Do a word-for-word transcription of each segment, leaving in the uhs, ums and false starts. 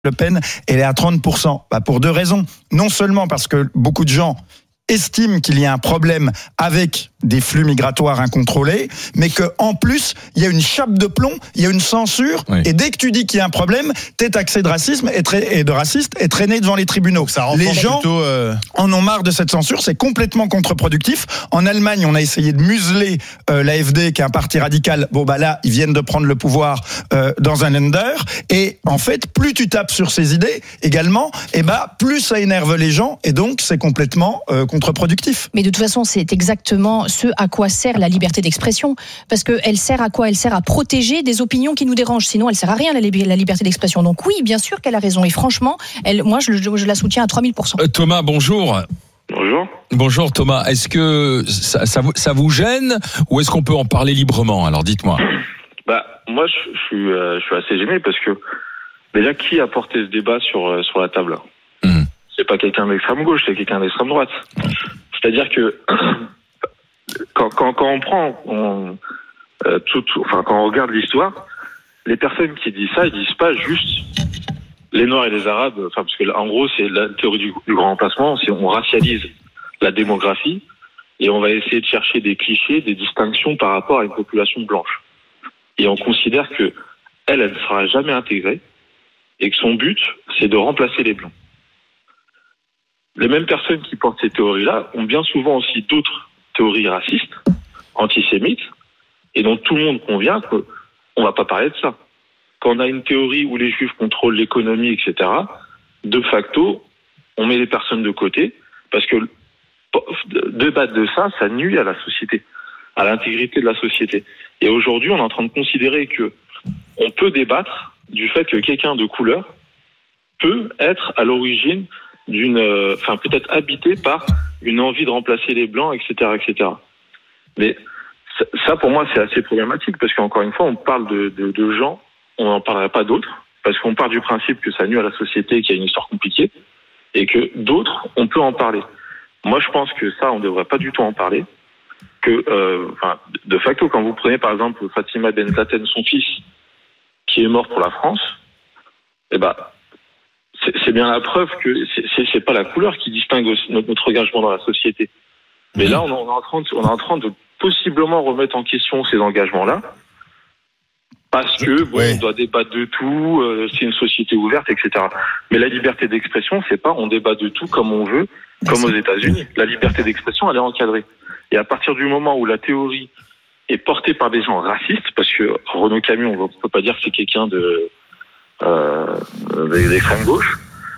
Le Pen, elle est à trente pour cent. Bah pour deux raisons. Non seulement parce que beaucoup de gens estiment qu'il y a un problème avec des flux migratoires incontrôlés, mais qu'en plus, il y a une chape de plomb, il y a une censure, oui. Et dès que tu dis qu'il y a un problème, t'es taxé de racisme et, tra- et de raciste et traîné devant les tribunaux. Ça les gens plutôt, euh... en ont marre de cette censure, c'est complètement contre-productif. En Allemagne, on a essayé de museler euh, l'A F D, qui est un parti radical. Bon bah là, ils viennent de prendre le pouvoir euh, dans un under, et en fait, plus tu tapes sur ces idées, également, et bah plus ça énerve les gens, et donc c'est complètement euh, contre-productif. Mais de toute façon, c'est exactement ce à quoi sert la liberté d'expression, parce qu'elle sert à quoi ? Elle sert à protéger des opinions qui nous dérangent, sinon elle sert à rien, la liberté d'expression. Donc oui, bien sûr qu'elle a raison, et franchement, elle, moi je, je la soutiens à trois mille pour cent. Euh, Thomas, bonjour. Bonjour. Bonjour Thomas, est-ce que ça, ça, vous, ça vous gêne, ou est-ce qu'on peut en parler librement ? Alors dites-moi. Bah moi je, je, suis, euh, je suis assez gêné, parce que déjà, qui a porté ce débat sur, euh, sur la table ? mmh. C'est pas quelqu'un d'extrême gauche, c'est quelqu'un d'extrême droite. C'est-à-dire que quand, quand, quand on prend, on, euh, tout, tout, enfin quand on regarde l'histoire, les personnes qui disent ça, ils disent pas juste les Noirs et les Arabes. Enfin parce que là, en gros, c'est la théorie du, du grand remplacement. C'est on racialise la démographie et on va essayer de chercher des clichés, des distinctions par rapport à une population blanche. Et on considère que elle, elle ne sera jamais intégrée et que son but, c'est de remplacer les blancs. Les mêmes personnes qui portent ces théories-là ont bien souvent aussi d'autres théories racistes, antisémites, et dont tout le monde convient qu'on ne va pas parler de ça. Quand on a une théorie où les Juifs contrôlent l'économie, et cetera, de facto, on met les personnes de côté, parce que débattre de ça, ça nuit à la société, à l'intégrité de la société. Et aujourd'hui, on est en train de considérer que on peut débattre du fait que quelqu'un de couleur peut être à l'origine d'une, euh, enfin peut-être habité par une envie de remplacer les blancs, et cetera, et cetera. Mais ça, pour moi, c'est assez problématique, parce qu'encore une fois, on parle de, de, de gens, on n'en parlerait pas d'autres, parce qu'on part du principe que ça nuit à la société, qu'il y a une histoire compliquée, et que d'autres, on peut en parler. Moi, je pense que ça, on ne devrait pas du tout en parler. Que, euh, enfin, de facto, quand vous prenez par exemple Fatima Benzaten, son fils, qui est mort pour la France, eh ben, c'est, c'est bien la preuve que c'est, c'est, c'est pas la couleur qui distingue notre, notre engagement dans la société. Mais là, on est en train de, on est en train de possiblement remettre en question ces engagements-là, parce que bon, ouais. On doit débattre de tout, euh, c'est une société ouverte, et cetera. Mais la liberté d'expression, c'est pas on débat de tout comme on veut, comme aux États-Unis. La liberté d'expression, elle est encadrée. Et à partir du moment où la théorie est portée par des gens racistes, parce que Renaud Camus, on ne peut pas dire que c'est quelqu'un de euh, d'extrême gauche,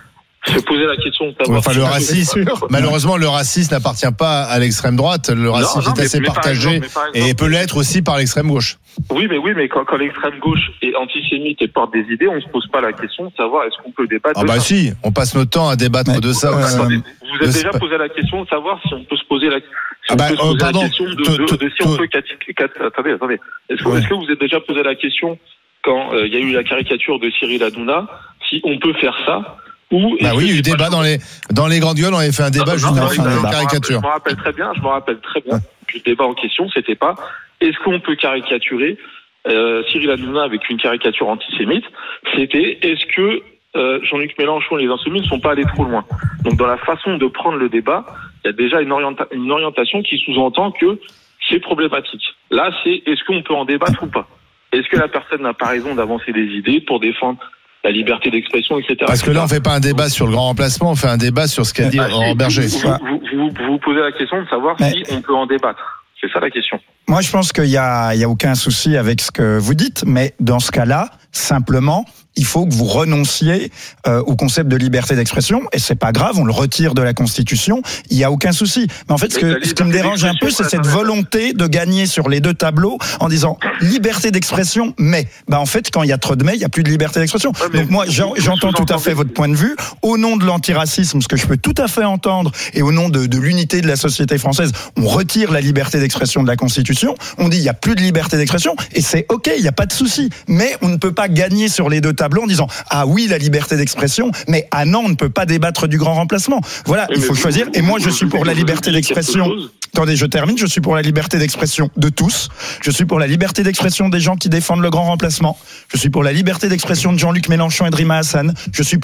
se poser la question de savoir... Enfin, le racisme, malheureusement, le racisme n'appartient pas à l'extrême droite. Le racisme non, non, est assez mais, mais partagé exemple, exemple, et peut l'être aussi par l'extrême gauche. Oui, mais oui, mais quand, quand l'extrême gauche est antisémite et porte des idées, on ne se pose pas la question de savoir est-ce qu'on peut débattre. Ah de bah ça. Si, on passe notre temps à débattre mais, de ça. Euh, aussi. Attendez, vous vous êtes déjà posé la question de savoir si on peut se poser la, si ah bah, on peut se poser pardon, la question de, de, de, de si on peut attendez, attendez. Est-ce que, ouais. est-ce que vous êtes déjà posé la question quand il euh, y a eu la caricature de Cyril Hanouna, si on peut faire ça? Ou bah oui, il y a eu débat dans les dans les grandes gueules, on avait fait un débat juste avant la caricature. Je me rappelle très bien, je me rappelle très bien du débat en question, c'était pas est-ce qu'on peut caricaturer euh, Cyril Hanouna avec une caricature antisémite, c'était est-ce que euh, Jean-Luc Mélenchon et les Insoumis ne sont pas allés trop loin. Donc dans la façon de prendre le débat, il y a déjà une, orienta- une orientation qui sous-entend que c'est problématique. Là, c'est est-ce qu'on peut en débattre ou pas? Est-ce que la personne n'a pas raison d'avancer des idées pour défendre la liberté d'expression, et cetera. Parce que là, on fait pas un débat sur le grand remplacement, on fait un débat sur ce qu'a dit Aurore Berger. Vous vous, vous, vous vous posez la question de savoir mais, si on peut en débattre. C'est ça la question. Moi, je pense qu'il y a, il y a aucun souci avec ce que vous dites, mais dans ce cas-là, simplement, il faut que vous renonciez euh, au concept de liberté d'expression, et c'est pas grave, on le retire de la Constitution, il y a aucun souci. Mais en fait, ce, que, ce qui me dérange un peu, c'est cette volonté de gagner sur les deux tableaux en disant liberté d'expression, mais bah en fait, quand il y a trop de mais, il y a plus de liberté d'expression. Ouais, donc moi, j'en, j'entends tout à fait votre point de vue. Au nom de l'antiracisme, ce que je peux tout à fait entendre, et au nom de, de l'unité de la société française, on retire la liberté d'expression de la Constitution. On dit il y a plus de liberté d'expression, et c'est ok, il y a pas de souci. Mais on ne peut pas gagner sur les deux tableaux. tableau en disant ah oui la liberté d'expression, mais ah non on ne peut pas débattre du grand remplacement. Voilà, oui, il faut choisir. Et moi je suis pour la liberté d'expression. Attendez, je termine. Je suis pour la liberté d'expression de tous. Je suis pour la liberté d'expression des gens qui défendent le grand remplacement. Je suis pour la liberté d'expression de Jean-Luc Mélenchon et de Rima Hassan. Je suis